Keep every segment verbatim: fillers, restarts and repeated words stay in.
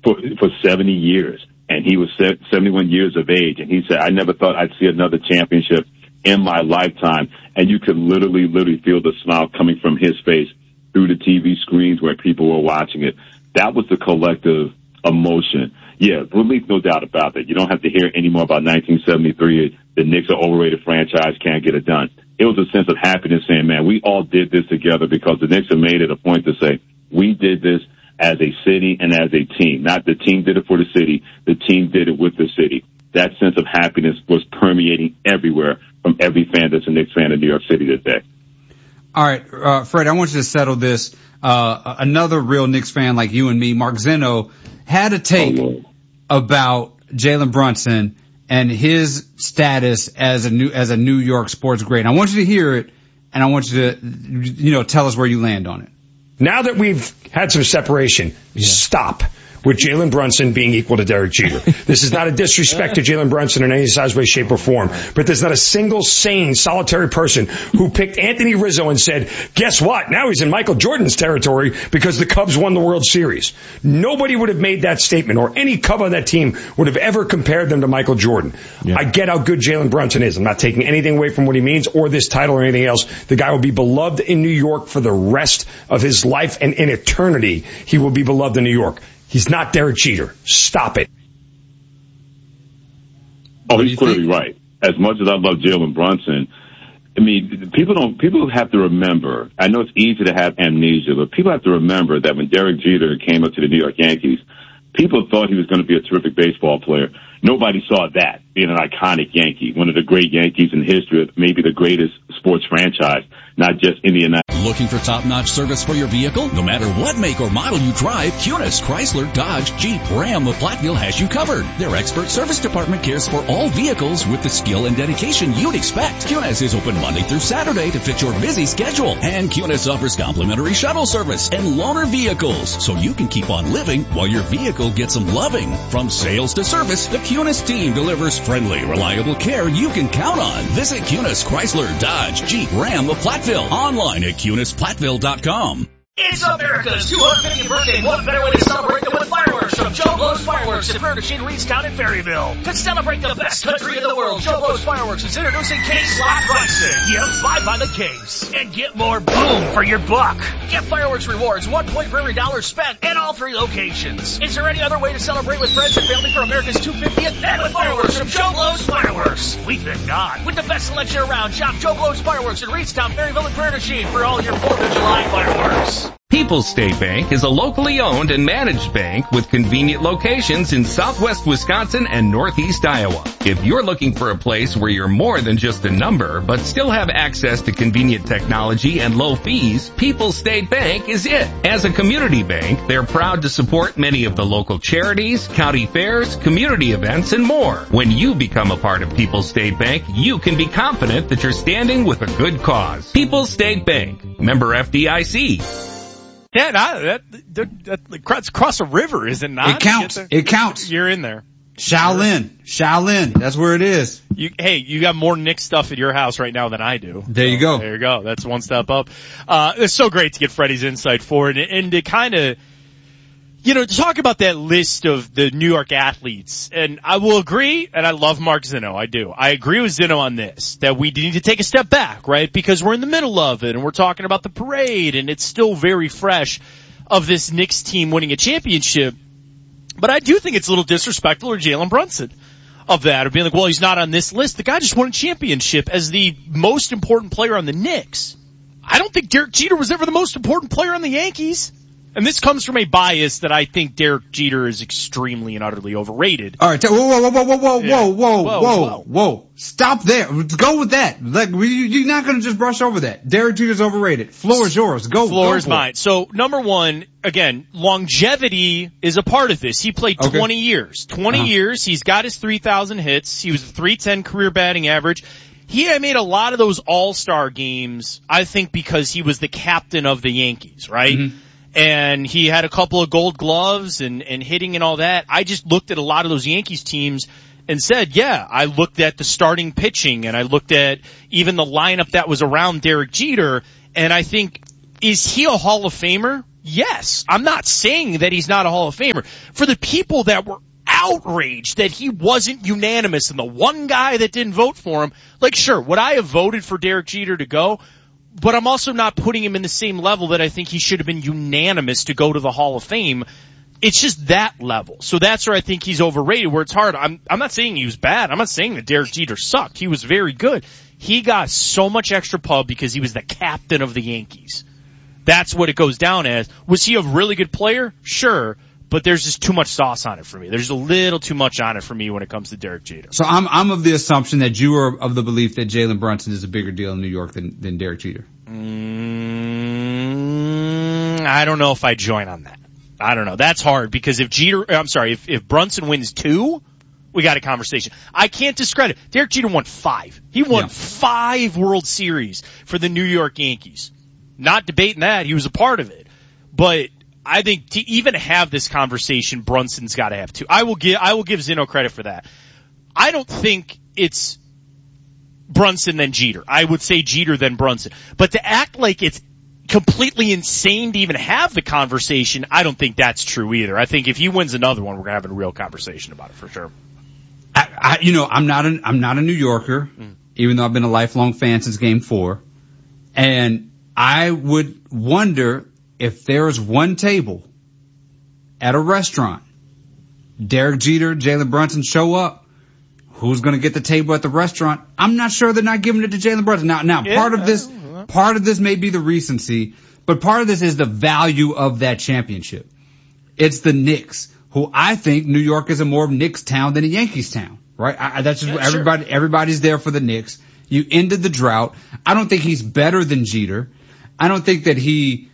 for, for seventy years. And he was seventy-one years of age. And he said, I never thought I'd see another championship in my lifetime. And you could literally, literally feel the smile coming from his face through the T V screens where people were watching it. That was the collective emotion. Yeah, relief, no doubt about that. You don't have to hear any more about nineteen seventy-three. The Knicks are overrated franchise, can't get it done. It was a sense of happiness saying, man, we all did this together, because the Knicks have made it a point to say, we did this as a city and as a team. Not the team did it for the city, the team did it with the city. That sense of happiness was permeating everywhere from every fan that's a Knicks fan in New York City today. All right, uh, Fred, I want you to settle this. Uh, another real Knicks fan like you and me, Mark Zeno, had a take oh, about Jalen Brunson and his status as a new, as a New York sports great. I want you to hear it, and I want you to, you know, tell us where you land on it. Now that we've had some separation, yeah. stop with Jalen Brunson being equal to Derek Jeter. This is not a disrespect to Jalen Brunson in any size, way, shape, or form. But there's not a single sane, solitary person who picked Anthony Rizzo and said, guess what? Now he's in Michael Jordan's territory because the Cubs won the World Series. Nobody would have made that statement, or any Cub on that team would have ever compared them to Michael Jordan. Yeah. I get how good Jalen Brunson is. I'm not taking anything away from what he means or this title or anything else. The guy will be beloved in New York for the rest of his life, and in eternity, he will be beloved in New York. He's not Derek Jeter. Stop it. Oh, he's clearly right. As much as I love Jalen Brunson, I mean, people don't, people have to remember, I know it's easy to have amnesia, but people have to remember that when Derek Jeter came up to the New York Yankees, people thought he was going to be a terrific baseball player. Nobody saw that, being an iconic Yankee, one of the great Yankees in history, maybe the greatest sports franchise, not just in the United States. Looking for top-notch service for your vehicle? No matter what make or model you drive, Cunis, Chrysler, Dodge, Jeep, Ram, or Platteville has you covered. Their expert service department cares for all vehicles with the skill and dedication you'd expect. Cunis is open Monday through Saturday to fit your busy schedule. And Cunis offers complimentary shuttle service and loaner vehicles, so you can keep on living while your vehicle gets some loving. From sales to service, the Cunis team delivers friendly, reliable care you can count on. Visit Cunis, Chrysler, Dodge, Jeep, Ram, or Platteville. Online at Cunis Platteville dot com. It's America's two hundred fiftieth birthday. What better way to celebrate than with fireworks from Joe Blow's Fireworks in Murdersheen, Reedstown, and Ferryville. To celebrate the best country in the world, Joe Blow's Fireworks is introducing Case Lot Pricing. Yep, buy by the case and get more boom for your buck. Get fireworks rewards, one point for every dollar spent at all three locations. Is there any other way to celebrate with friends and family for America's two hundred fiftieth than with fireworks from Joe Blow's Fireworks? We think not. With the best selection around, shop Joe Blow's Fireworks in Reedstown, Ferryville, and Murdersheen for all your fourth of July fireworks. People's State Bank is a locally owned and managed bank with convenient locations in southwest Wisconsin and northeast Iowa. If you're looking for a place where you're more than just a number, but still have access to convenient technology and low fees, People's State Bank is it. As a community bank, they're proud to support many of the local charities, county fairs, community events, and more. When you become a part of People's State Bank, you can be confident that you're standing with a good cause. People's State Bank, member F D I C. Yeah, no, that, that, that, that's across a river, is it not? It counts. It counts. You're in there. Shaolin. Shaolin. That's where it is. You, hey, you got more Knicks stuff at your house right now than I do. There so, you go. There you go. That's one step up. Uh, it's so great to get Freddie's insight for it, and, and to kind of, you know, to talk about that list of the New York athletes. And I will agree, and I love Mark Zeno. I do. I agree with Zeno on this, that we need to take a step back, right? Because we're in the middle of it, and we're talking about the parade, and it's still very fresh of this Knicks team winning a championship. But I do think it's a little disrespectful to Jalen Brunson of that, of being like, well, he's not on this list. The guy just won a championship as the most important player on the Knicks. I don't think Derek Jeter was ever the most important player on the Yankees. And this comes from a bias that I think Derek Jeter is extremely and utterly overrated. All right, whoa, whoa, whoa, whoa, whoa, whoa, Yeah. whoa, whoa, Whoa, whoa, whoa. whoa. Stop there. Go with that. Like, we, you're not going to just brush over that. Derek Jeter's overrated. Floor is yours. Go. Floor go is for mine. it. So, number one, again, longevity is a part of this. He played Okay. twenty years. twenty Uh-huh. years. He's got his three thousand hits. He was a three ten career batting average. He had made a lot of those all-star games, I think, because he was the captain of the Yankees, right? Mm-hmm. And he had a couple of gold gloves and, and hitting and all that. I just looked at a lot of those Yankees teams and said, yeah, I looked at the starting pitching and I looked at even the lineup that was around Derek Jeter, and I think, is he a Hall of Famer? yes. I'm not saying that he's not a Hall of Famer. For the people that were outraged that he wasn't unanimous and the one guy that didn't vote for him, like, sure, would I have voted for Derek Jeter to go? But I'm also not putting him in the same level that I think he should have been unanimous to go to the Hall of Fame. It's just that level. So that's where I think he's overrated, where it's hard. I'm, I'm not saying he was bad. I'm not saying that Derek Jeter sucked. He was very good. He got so much extra pub because he was the captain of the Yankees. That's what it goes down as. Was he a really good player? Sure. But there's just too much sauce on it for me. There's a little too much on it for me when it comes to Derek Jeter. So I'm I'm of the assumption that you are of the belief that Jalen Brunson is a bigger deal in New York than, than Derek Jeter. Mm, I don't know if I join on that. I don't know. That's hard because if Jeter, I'm sorry, if, if Brunson wins two, we got a conversation. I can't discredit. Derek Jeter won five. He won yeah. five World Series for the New York Yankees. Not debating that. He was a part of it. But I think to even have this conversation, Brunson's got to have two. I will give I will give Zeno credit for that. I don't think it's Brunson then Jeter. I would say Jeter then Brunson. But to act like it's completely insane to even have the conversation, I don't think that's true either. I think if he wins another one, we're gonna have a real conversation about it for sure. I, I you know, I'm not an I'm not a New Yorker, mm. even though I've been a lifelong fan since Game Four, and I would wonder if there's one table at a restaurant, Derek Jeter, Jalen Brunson show up, who's going to get the table at the restaurant? I'm not sure they're not giving it to Jalen Brunson. Now, now yeah. part of this, part of this may be the recency, but part of this is the value of that championship. It's the Knicks, who I think New York is a more Knicks town than a Yankees town, right? I, that's just yeah, everybody, sure. everybody's there for the Knicks. You ended the drought. I don't think he's better than Jeter. I don't think that he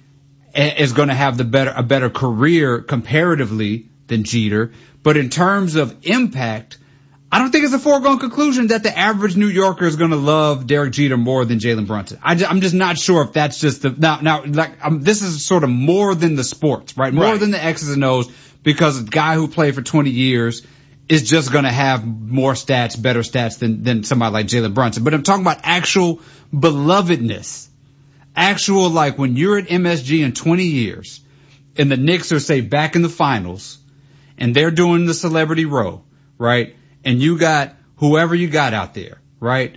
is going to have the better, a better career comparatively than Jeter. But in terms of impact, I don't think it's a foregone conclusion that the average New Yorker is going to love Derek Jeter more than Jalen Brunson. I, I'm just not sure if that's just the, now, now, like, um, this is sort of more than the sports, right? More right. than the X's and O's, because a guy who played for twenty years is just going to have more stats, better stats than, than somebody like Jalen Brunson. But I'm talking about actual belovedness. Actual, like, when you're at M S G in twenty years and the Knicks are, say, back in the finals and they're doing the celebrity row, right? And you got whoever you got out there, right?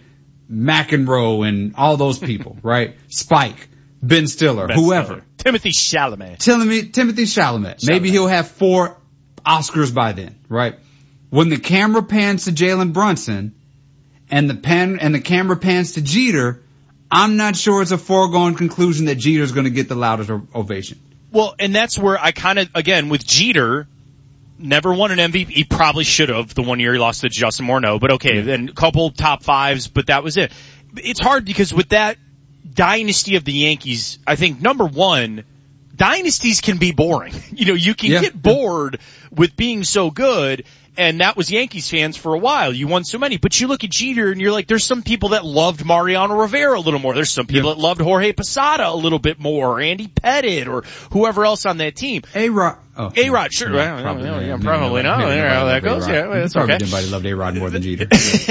McEnroe and all those people, right? Spike, Ben Stiller, ben whoever. Stiller. Timothy Chalamet. Timothy, Timothy Chalamet. Chalamet. Maybe he'll have four Oscars by then, right? When the camera pans to Jalen Brunson and the pan, and the camera pans to Jeter, I'm not sure it's a foregone conclusion that Jeter's going to get the loudest ovation. Well, and that's where I kind of, again, with Jeter, never won an M V P. He probably should have the one year he lost to Justin Morneau, but okay, then a couple top fives, but that was it. It's hard because with that dynasty of the Yankees, I think number one, dynasties can be boring. You know, you can yeah. get bored with being so good. And that was Yankees fans for a while. You won so many. But you look at Jeter and you're like, there's some people that loved Mariano Rivera a little more. There's some people yeah. that loved Jorge Posada a little bit more, or Andy Pettitte, or whoever else on that team. A-Rod. Oh, A-Rod, sure. Yeah, well, probably, yeah, yeah, yeah, probably no, not. Yeah, how that goes. Yeah, well, that's probably okay. Everybody loved A-Rod more than Jeter.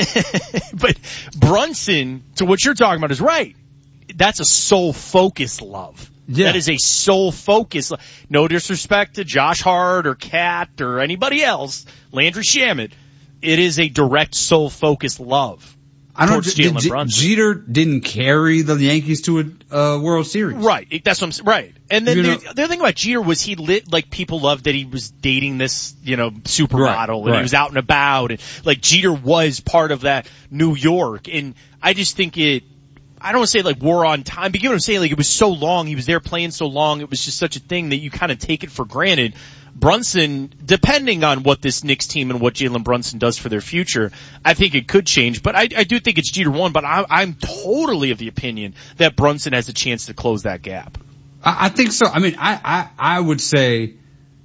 But Brunson, to what you're talking about, is right. That's a soul-focused love. Yeah. That is a sole focus. No disrespect to Josh Hart or Cat or anybody else, Landry Shamet. It is a direct sole focused love. I don't know. J- Jeter didn't carry the Yankees to a uh, World Series. Right. That's what I'm saying. Right. And then the, the other thing about Jeter was he lit, like, people loved that he was dating this, you know, supermodel right, and right. he was out and about, and like Jeter was part of that New York. And I just think it, I don't want to say like war on time, but you know what I'm saying? Like, it was so long, he was there playing so long, it was just such a thing that you kind of take it for granted. Brunson, depending on what this Knicks team and what Jalen Brunson does for their future, I think it could change. But I, I do think it's Jeter one, but I, I'm totally of the opinion that Brunson has a chance to close that gap. I, I think so. I mean, I, I, I would say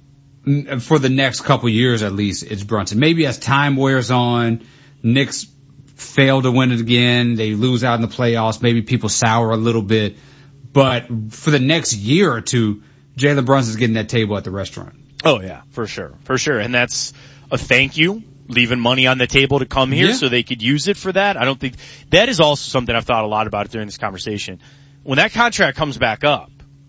for the next couple years at least, it's Brunson. Maybe as time wears on, Knicks fail to win it again, they lose out in the playoffs, maybe people sour a little bit. But for the next year or two, Jalen Brunson's getting that table at the restaurant. Oh yeah, for sure, for sure. And that's a thank you, leaving money on the table to come here yeah. so they could use it for that. I don't think, that is also something I've thought a lot about during this conversation. When that contract comes back up,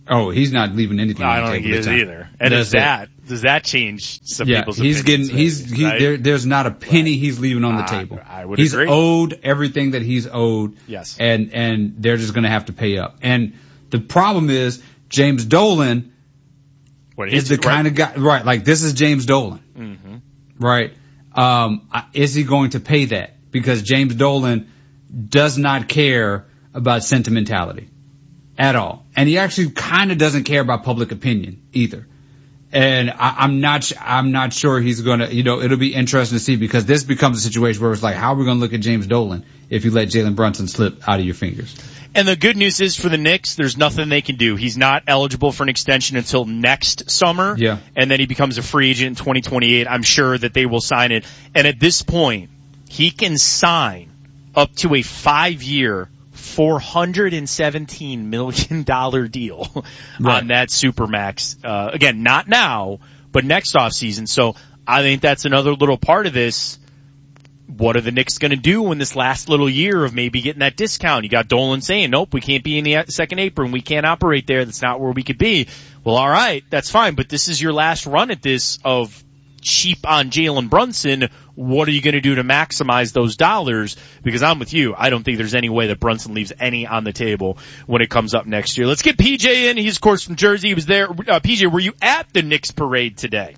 Oh, he's not leaving anything. No, on I the don't think he table is this time. either. And That's does that it. does that change some Yeah, people's he's opinions? getting he's he, Right? there, there's not a penny he's leaving on the I- table. I would he's agree. owed everything that he's owed. Yes. And and they're just going to have to pay up. And the problem is James Dolan What is the kind of guy, right? Like this is James Dolan, Mm-hmm. right? Um, is he going to pay that? Because James Dolan does not care about sentimentality at all, and he actually kind of doesn't care about public opinion either. And I, I'm not, I'm not sure he's gonna, you know, it'll be interesting to see because this becomes a situation where it's like, how are we gonna look at James Dolan if you let Jalen Brunson slip out of your fingers? And the good news is for the Knicks, there's nothing they can do. He's not eligible for an extension until next summer. Yeah. And then he becomes a free agent in twenty twenty-eight. I'm sure that they will sign it. And at this point, he can sign up to a five-year, four hundred seventeen million dollars deal Right. on that Supermax. Uh, again, not now, but next offseason. So I think that's another little part of this. What are the Knicks going to do in this last little year of maybe getting that discount? You got Dolan saying, nope, we can't be in the second apron. We can't operate there. That's not where we could be. Well, all right, that's fine. But this is your last run at this of cheap on Jalen Brunson. What are you going to do to maximize those dollars? Because I'm with you. I don't think there's any way that Brunson leaves any on the table when it comes up next year. Let's get P J in. He's, of course, from Jersey. He was there. Uh, P J, were you at the Knicks parade today?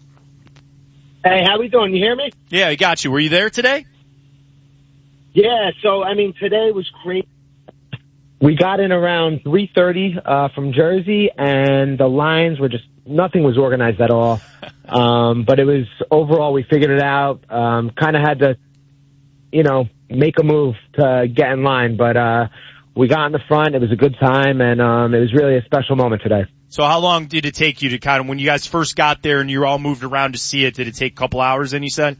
Hey, how we doing? You hear me? Yeah, I got you. Were you there today? Yeah, so, I mean, today was great. We got in around three thirty uh, from Jersey, and the lines were just, nothing was organized at all. Um, but it was, overall, we figured it out. Um, kind of had to, you know, make a move to get in line. But uh, we got in the front. It was a good time, and um, it was really a special moment today. So how long did it take you to kind of, when you guys first got there and you all moved around to see it, did it take a couple hours then you said?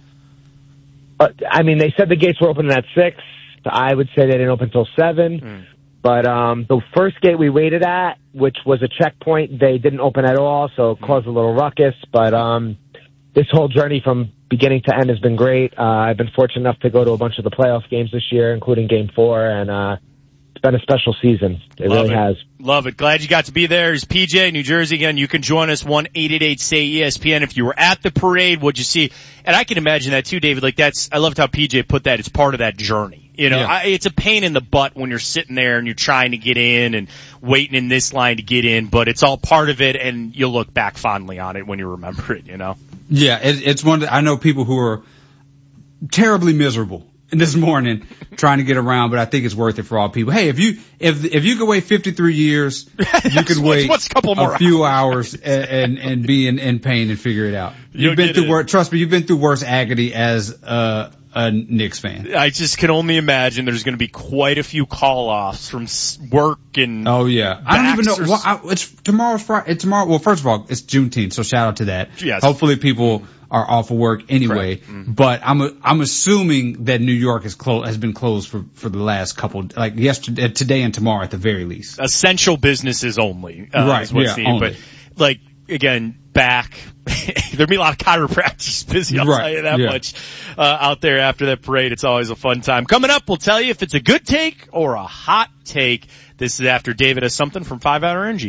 Uh, I mean, they said the gates were opening at six. I would say they didn't open until seven. Mm. But um, the first gate we waited at, which was a checkpoint, they didn't open at all, so it caused a little ruckus. But um, this whole journey from beginning to end has been great. Uh, I've been fortunate enough to go to a bunch of the playoff games this year, including Game Four, and uh, it's been a special season. It Love really it. has. Love it. Glad you got to be there. It's P J, New Jersey again. You can join us, one eight eight eight say E S P N. If you were at the parade, what'd you see? And I can imagine that too, David. Like that's, I loved how P J put that. It's part of that journey. You know, Yeah. I, it's a pain in the butt when you're sitting there and you're trying to get in and waiting in this line to get in, but it's all part of it and you'll look back fondly on it when you remember it, you know? Yeah, it, it's one that I know people who are terribly miserable this morning trying to get around, but I think it's worth it for all people. Hey, if you if if you could wait fifty-three years, you could wait what's a couple more a few hours and and, and be in, in pain and figure it out. You'll You've been get through it. worse. Trust me, you've been through worse agony as uh, a Knicks fan. I just can only imagine there's going to be quite a few call-offs from s- work and Oh yeah, I don't even know. backs or Well, I, it's tomorrow's Friday. It's tomorrow. Well, first of all, it's Juneteenth, so shout out to that. Yes. Hopefully, people are off of work anyway. Mm-hmm. But I'm I'm assuming that New York is closed has been closed for for the last couple, like yesterday, today, and tomorrow at the very least. essential businesses only. Uh, Right, is what's yeah, needed. only. But like again, back there'll be a lot of chiropractors busy. I'll Right, tell you that yeah. much. Uh, out there after that parade, it's always a fun time. Coming up, we'll tell you if it's a good take or a hot take. This is after David has something from Five Hour Energy.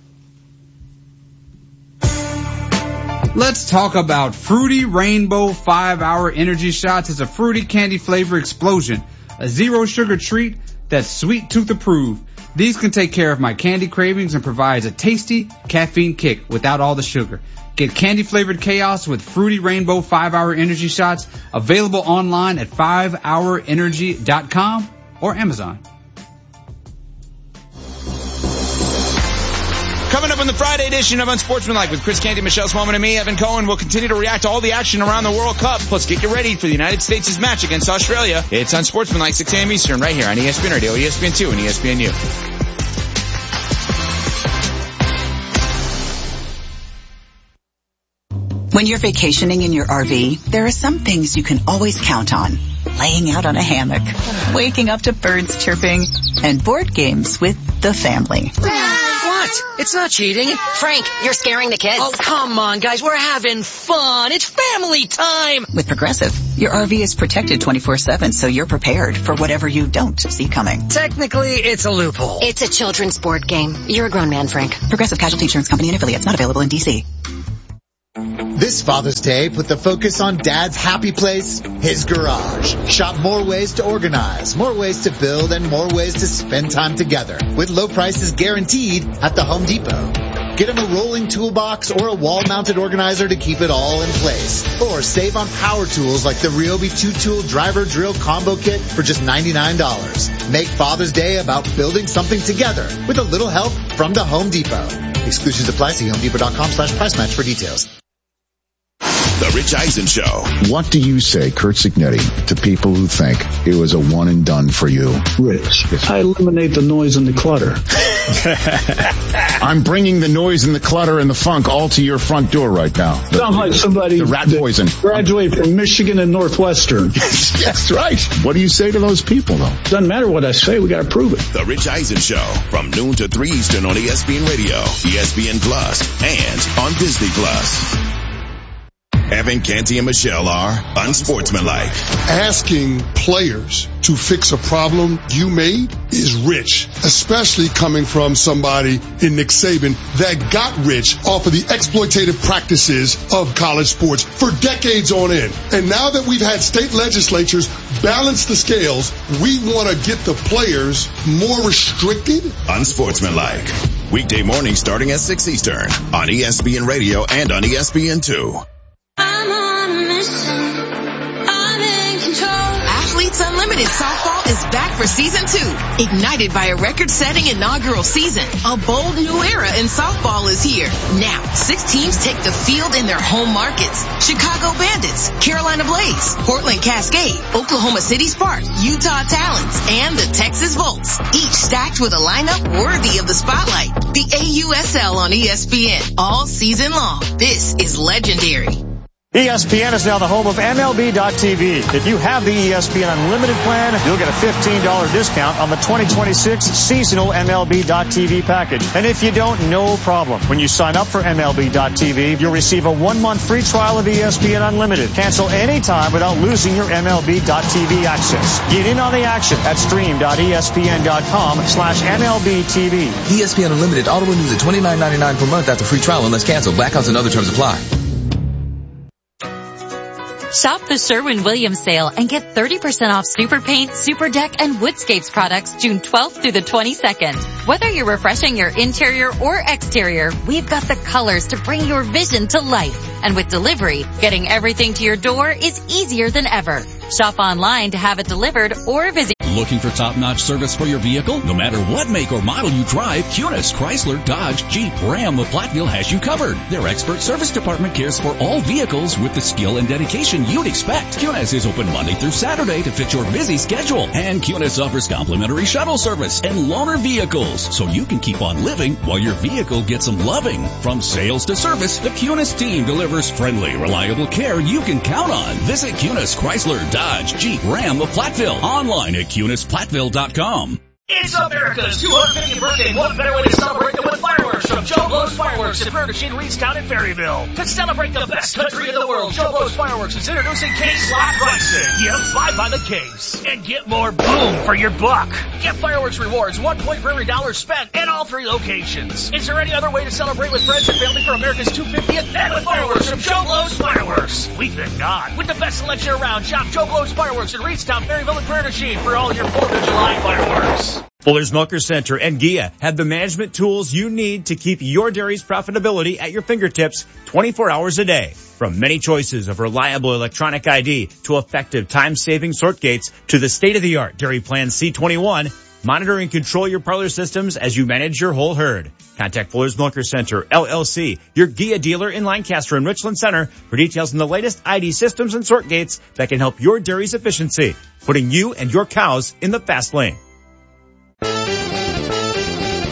Let's talk about Fruity Rainbow five hour Energy Shots. It's a fruity candy flavor explosion, a zero sugar treat that's sweet tooth approved. These can take care of my candy cravings and provides a tasty caffeine kick without all the sugar. Get candy flavored chaos with Fruity Rainbow five hour Energy Shots, available online at five hour energy dot com or Amazon. Coming up on the Friday edition of Unsportsmanlike with Chris Canty, Michelle Smallman, and me, Evan Cohen, will continue to react to all the action around the World Cup. Plus, get you ready for the United States' match against Australia. It's Unsportsmanlike, six a.m. Eastern, right here on E S P N Radio, E S P N two, and E S P N U. When you're vacationing in your R V, there are some things you can always count on. Laying out on a hammock, waking up to birds chirping, and board games with the family. What? What? It's not cheating. Frank, you're scaring the kids. Oh, come on, guys. We're having fun. It's family time. With Progressive, your R V is protected twenty-four seven, so you're prepared for whatever you don't see coming. Technically, it's a loophole. It's a children's board game. You're a grown man, Frank. Progressive Casualty Insurance Company and affiliates, not available in D C. This Father's Day, put the focus on Dad's happy place, his garage. Shop more ways to organize, more ways to build, and more ways to spend time together. With low prices guaranteed at the Home Depot. Get him a rolling toolbox or a wall-mounted organizer to keep it all in place. Or save on power tools like the Ryobi two-tool driver drill combo kit for just ninety-nine dollars. Make Father's Day about building something together with a little help from the Home Depot. Exclusions apply. See homedepot.com slash price match for details. The Rich Eisen Show. What do you say, Kurt Signetti, to people who think it was a one and done for you? Rich, I eliminate the noise and the clutter. I'm bringing the noise and the clutter and the funk all to your front door right now. Sounds like somebody the rat poison. Graduated from Michigan and Northwestern. That's right. What do you say to those people, though? Doesn't matter what I say. We got to prove it. The Rich Eisen Show from noon to three Eastern on E S P N Radio, E S P N Plus, and on Disney Plus. Evan, Canty, and Michelle are unsportsmanlike. Asking players to fix a problem you made is rich, especially coming from somebody in Nick Saban that got rich off of the exploitative practices of college sports for decades on end. And now that we've had state legislatures balance the scales, we want to get the players more restricted. Unsportsmanlike. Weekday morning starting at six Eastern on E S P N Radio and on E S P N two. I'm on a mission. I'm in control. Athletes Unlimited Softball is back for season two. Ignited by a record-setting inaugural season, a bold new era in softball is here. Now, six teams take the field in their home markets. Chicago Bandits, Carolina Blaze, Portland Cascade, Oklahoma City Spark, Utah Talons, and the Texas Volts. Each stacked with a lineup worthy of the spotlight. The A U S L on E S P N all season long. This is legendary. E S P N is now the home of M L B dot T V. If you have the E S P N Unlimited plan, you'll get a fifteen dollars discount on the twenty twenty-six seasonal M L B dot T V package. And if you don't, no problem. When you sign up for M L B dot T V, you'll receive a one-month free trial of E S P N Unlimited. Cancel anytime without losing your M L B dot T V access. Get in on the action at stream.espn.com slash MLBTV. E S P N Unlimited auto renews at twenty-nine ninety-nine per month after free trial unless canceled. Blackouts and other terms apply. Shop the Sherwin-Williams sale and get thirty percent off Super Paint, Super Deck, and Woodscapes products June twelfth through the twenty-second. Whether you're refreshing your interior or exterior, we've got the colors to bring your vision to life. And with delivery, getting everything to your door is easier than ever. Shop online to have it delivered or visit. Looking for top-notch service for your vehicle? No matter what make or model you drive, Cunis, Chrysler, Dodge, Jeep, Ram, or Platteville has you covered. Their expert service department cares for all vehicles with the skill and dedication you'd expect. Cunis is open Monday through Saturday to fit your busy schedule. And Cunis offers complimentary shuttle service and loaner vehicles, so you can keep on living while your vehicle gets some loving. From sales to service, the Cunis team delivers friendly, reliable care you can count on. Visit Cunis, Chrysler, Dodge, Jeep, Ram, or Platteville online at Cunis Platteville dot com. It's America's two hundred fiftieth birthday. What better way to celebrate than with fireworks from Joe Blow's Fireworks in Prairie du Chien, Reedstown, and Ferryville. To celebrate the best country in the world, Joe Blow's Fireworks is introducing Case Lot Pricing. Yeah, fly by the case and get more boom for your buck. Get fireworks rewards, one point for every dollar spent at all three locations. Is there any other way to celebrate with friends and family for America's two hundred fiftieth and with fireworks from Joe Blow's Fireworks? We think not. With the best selection around, shop Joe Blow's Fireworks in Reedstown, Ferryville, and Prairie du Chien for all your fourth of July fireworks. Fuller's Milker Center and G I A have the management tools you need to keep your dairy's profitability at your fingertips twenty-four hours a day. From many choices of reliable electronic I D to effective time-saving sort gates to the state-of-the-art Dairy Plan C twenty-one, monitor and control your parlor systems as you manage your whole herd. Contact Fuller's Milker Center, L L C, your G I A dealer in Lancaster and Richland Center for details on the latest I D systems and sort gates that can help your dairy's efficiency, putting you and your cows in the fast lane.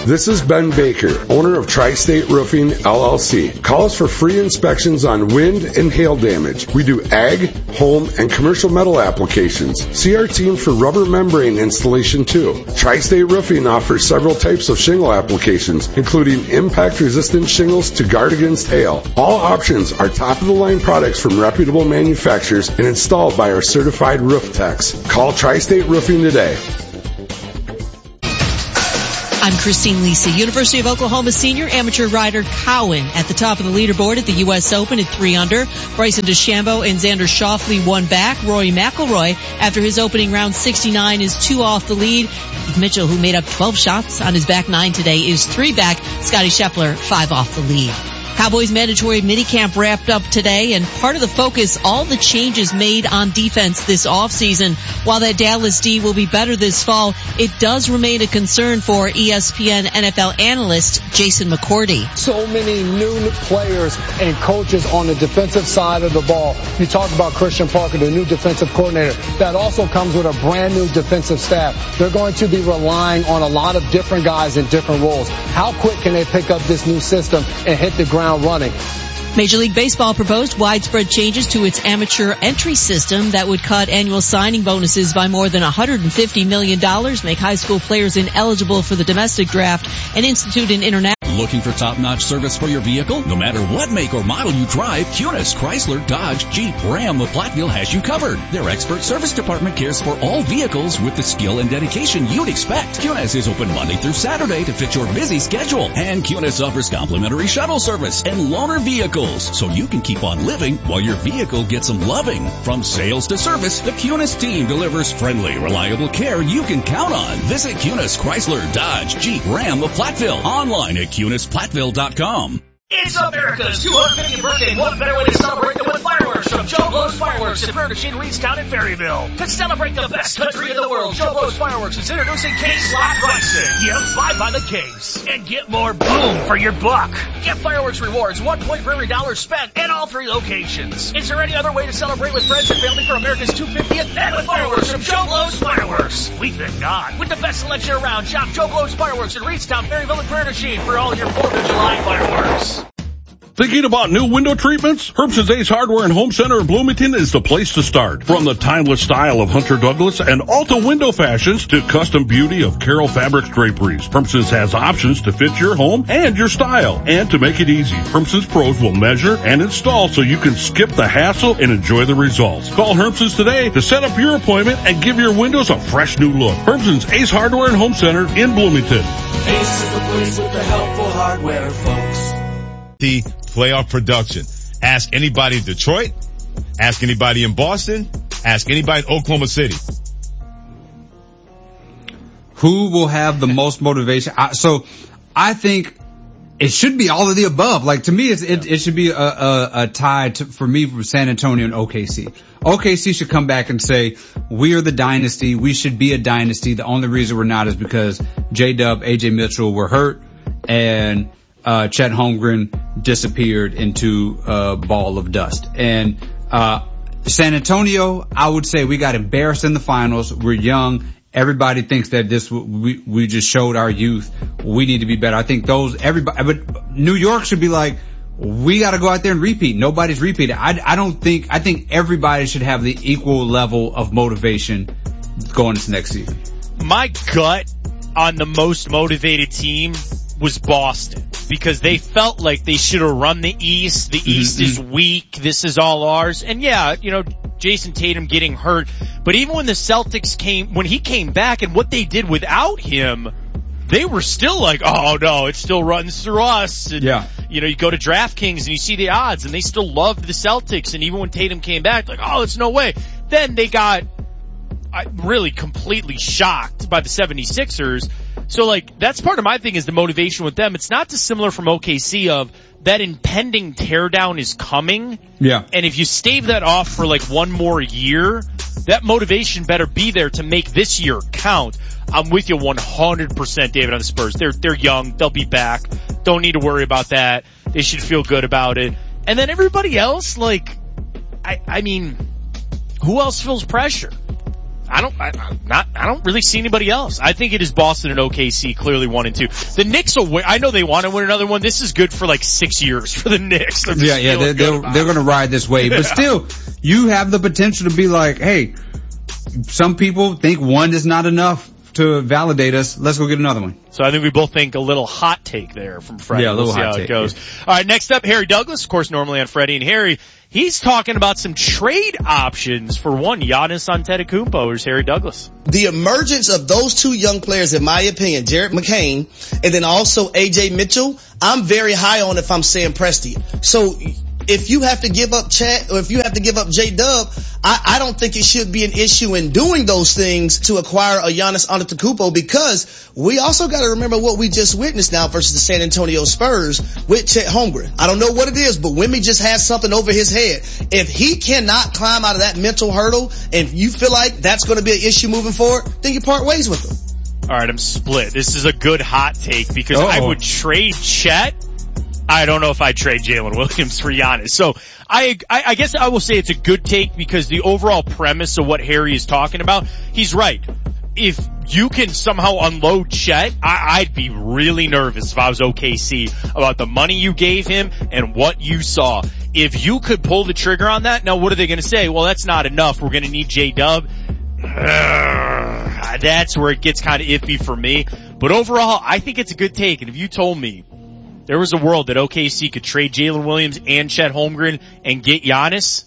This is Ben Baker, owner of Tri-State Roofing, L L C. Call us for free inspections on wind and hail damage. We do ag, home, and commercial metal applications. See our team for rubber membrane installation too. Tri-State Roofing offers several types of shingle applications, including impact-resistant shingles to guard against hail. All options are top-of-the-line products from reputable manufacturers and installed by our certified roof techs. Call Tri-State Roofing today. I'm Christine Lisi. University of Oklahoma senior amateur rider Cowan at the top of the leaderboard at the U S Open at three under. Bryson DeChambeau and Xander Schauffele one back. Rory McIlroy, after his opening round sixty-nine, is two off the lead. Keith Mitchell, who made up twelve shots on his back nine today, is three back. Scottie Scheffler, five off the lead. Cowboys mandatory minicamp wrapped up today, and part of the focus, all the changes made on defense this offseason. While that Dallas D will be better this fall, it does remain a concern for E S P N N F L analyst Jason McCourty. So many new players and coaches on the defensive side of the ball. You talk about Christian Parker, the new defensive coordinator. That also comes with a brand new defensive staff. They're going to be relying on a lot of different guys in different roles. How quick can they pick up this new system and hit the ground running? Major League Baseball proposed widespread changes to its amateur entry system that would cut annual signing bonuses by more than one hundred fifty million dollars, make high school players ineligible for the domestic draft, and institute an international. Looking for top-notch service for your vehicle? No matter what make or model you drive, Cunis, Chrysler, Dodge, Jeep, Ram of Platteville has you covered. Their expert service department cares for all vehicles with the skill and dedication you'd expect. Cunis is open Monday through Saturday to fit your busy schedule. And Cunis offers complimentary shuttle service and loaner vehicles, so you can keep on living while your vehicle gets some loving. From sales to service, the Cunis team delivers friendly, reliable care you can count on. Visit Cunis, Chrysler, Dodge, Jeep, Ram of Platteville. Online at Cunis Platteville dot com. It's America's two hundred fiftieth birthday. What better way to celebrate than with fireworks from Joe Blow's Fireworks in Prairie du Chien, Reedstown, and Ferryville. To celebrate the best country in the world, Joe Blow's Fireworks is introducing case lot pricing. Get five by the case and get more boom for your buck. Get fireworks rewards, one point for every dollar spent at all three locations. Is there any other way to celebrate with friends and family for America's two hundred fiftieth and with fireworks from Joe Blow's Fireworks? We think not. With the best selection around, shop Joe Blow's Fireworks in Reedstown, Ferryville, and Prairie du Chien for all your fourth of July fireworks. Thinking about new window treatments? Herbson's Ace Hardware and Home Center in Bloomington is the place to start. From the timeless style of Hunter Douglas and Alta window fashions to custom beauty of Carroll Fabrics draperies, Herbson's has options to fit your home and your style. And to make it easy, Herbson's pros will measure and install so you can skip the hassle and enjoy the results. Call Herbson's today to set up your appointment and give your windows a fresh new look. Herbson's Ace Hardware and Home Center in Bloomington. Ace is the place with the helpful hardware, folks. Playoff production. Ask anybody in Detroit. Ask anybody in Boston. Ask anybody in Oklahoma City. Who will have the most motivation? I, so I think it should be all of the above. Like, to me, it's, it, it should be a, a, a tie to, for me from San Antonio and O K C. O K C should come back and say, we are the dynasty. We should be a dynasty. The only reason we're not is because J-Dub, A J Mitchell were hurt, and Uh, Chet Holmgren disappeared into a ball of dust. And, uh, San Antonio, I would say we got embarrassed in the finals. We're young. Everybody thinks that this, we, we just showed our youth. We need to be better. I think those, everybody, but New York should be like, we got to go out there and repeat. Nobody's repeating. I, I don't think, I think everybody should have the equal level of motivation going into next season. My gut on the most motivated team was Boston, because they felt like they should have run the East. The East mm-hmm. is weak. This is all ours. And yeah, you know, Jason Tatum getting hurt. But even when the Celtics came, when he came back and what they did without him, they were still like, oh no, it still runs through us. And, yeah. You know, you go to DraftKings and you see the odds, and they still loved the Celtics. And even when Tatum came back, like, oh, it's no way. Then they got uh, really completely shocked by the seventy-sixers. So, like, that's part of my thing is the motivation with them. It's not dissimilar from O K C of that impending teardown is coming. Yeah. And if you stave that off for, like, one more year, that motivation better be there to make this year count. I'm with you one hundred percent, David, on the Spurs. They're, they're young. They'll be back. Don't need to worry about that. They should feel good about it. And then everybody else, like, I, I mean, who else feels pressure? I don't, I, I'm not, I don't really see anybody else. I think it is Boston and O K C clearly one and two. The Knicks will win. I know they want to win another one. This is good for like six years for the Knicks. They're yeah, yeah, they're, they're, they're going to ride this wave. But still, you have the potential to be like, hey, some people think one is not enough to validate us. Let's go get another one. So I think we both think a little hot take there from Freddie. Yeah, a little we'll see hot how take, it goes. yeah. All right, next up, Harry Douglas. Of course, normally on Freddie and Harry. He's talking about some trade options for one, Giannis Antetokounmpo. Here's Harry Douglas. The emergence of those two young players, in my opinion, Jared McCain and then also A J Mitchell, I'm very high on if I'm Sam Presti. So if you have to give up Chat or if you have to give up J-Dub, I, I don't think it should be an issue in doing those things to acquire a Giannis Antetokounmpo, because we also got to remember what we just witnessed now versus the San Antonio Spurs with Chet Holmgren. I don't know what it is, but Wemby just has something over his head. If he cannot climb out of that mental hurdle and you feel like that's going to be an issue moving forward, then you part ways with him. All right, I'm split. This is a good hot take because Uh-oh. I would trade Chet. I don't know if I'd trade Jalen Williams for Giannis. So I, I, I guess I will say it's a good take because the overall premise of what Harry is talking about, he's right. If you can somehow unload Chet, I, I'd be really nervous if I was O K C about the money you gave him and what you saw. If you could pull the trigger on that, now what are they going to say? Well, that's not enough. We're going to need J-Dub. Uh, that's where it gets kind of iffy for me. But overall, I think it's a good take. And if you told me there was a world that O K C could trade Jalen Williams and Chet Holmgren and get Giannis,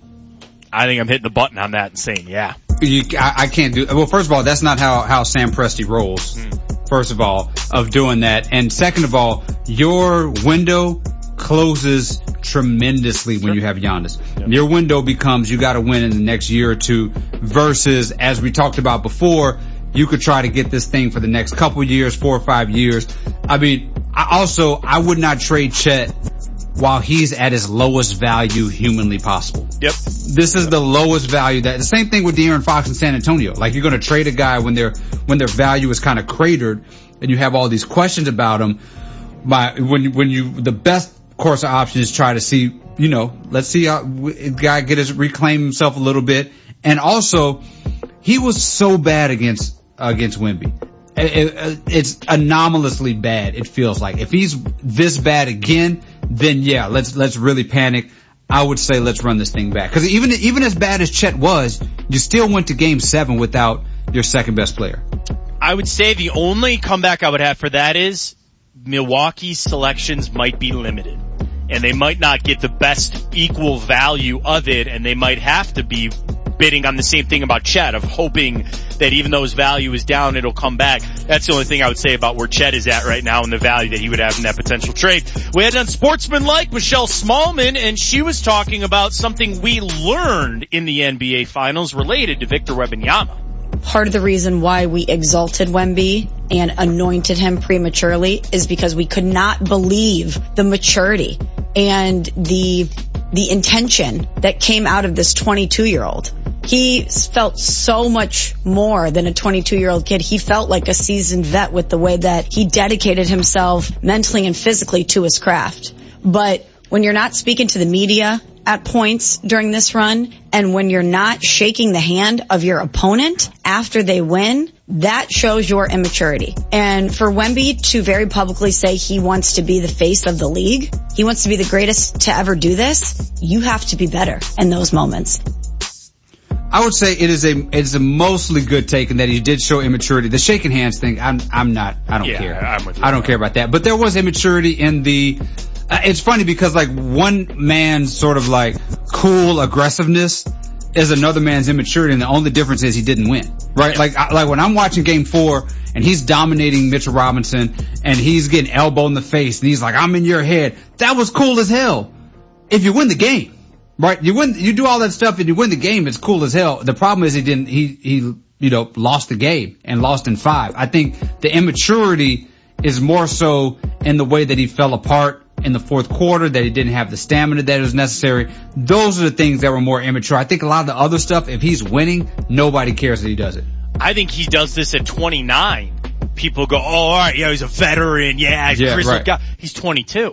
I think I'm hitting the button on that and saying, yeah. You, I, I can't do, well, first of all, that's not how, how Sam Presti rolls. Mm. First of all, of doing that. And second of all, your window closes tremendously when you have Giannis. Yep. Your window becomes you got to win in the next year or two versus, as we talked about before, you could try to get this thing for the next couple years, four or five years. I mean, I also, I would not trade Chet while he's at his lowest value humanly possible. Yep. This is the lowest value that, the same thing with De'Aaron Fox in San Antonio. Like, you're going to trade a guy when their, when their value is kind of cratered and you have all these questions about him. By, when, when you, the best course of option is try to see, you know, let's see how the guy get his, reclaim himself a little bit. And also, he was so bad against, against Wemby. It, it, it's anomalously bad, it feels like. If he's this bad again, then yeah, let's, let's really panic. I would say let's run this thing back. Cause even, even as bad as Chet was, you still went to game seven without your second best player. I would say the only comeback I would have for that is Milwaukee's selections might be limited. And they might not get the best equal value of it, and they might have to be bidding on the same thing about Chet, of hoping that even though his value is down, it'll come back. That's the only thing I would say about where Chet is at right now and the value that he would have in that potential trade. We had on Sportsmanlike Michelle Smallman, and she was talking about something we learned in the N B A Finals related to Victor Wembanyama. Part of the reason why we exalted Wemby and anointed him prematurely is because we could not believe the maturity and the the intention that came out of this twenty-two-year-old. He felt so much more than a twenty-two-year-old kid. He felt like a seasoned vet with the way that he dedicated himself mentally and physically to his craft. But when you're not speaking to the media at points during this run, and when you're not shaking the hand of your opponent after they win, that shows your immaturity. And for Wemby to very publicly say he wants to be the face of the league, he wants to be the greatest to ever do this, you have to be better in those moments. I would say it is a it's a mostly good take in that he did show immaturity. The shaking hands thing, I'm I'm not I don't yeah, care. I'm with you. I don't care about that. But there was immaturity in the. Uh, it's funny because like one man's sort of like cool aggressiveness is another man's immaturity, and the only difference is he didn't win, right? Yeah. Like I, like when I'm watching Game Four and he's dominating Mitchell Robinson and he's getting elbowed in the face and he's like, "I'm in your head." That was cool as hell. If you win the game. Right, you win, you do all that stuff and you win the game, it's cool as hell. The problem is he didn't, he, he, you know, lost the game and lost in five. I think the immaturity is more so in the way that he fell apart in the fourth quarter, that he didn't have the stamina that was necessary. Those are the things that were more immature. I think a lot of the other stuff, if he's winning, nobody cares that he does it. I think he does this at twenty-nine. People go, oh, alright, yeah, he's a veteran, yeah, he's yeah, a grizzled right. guy. He's twenty-two.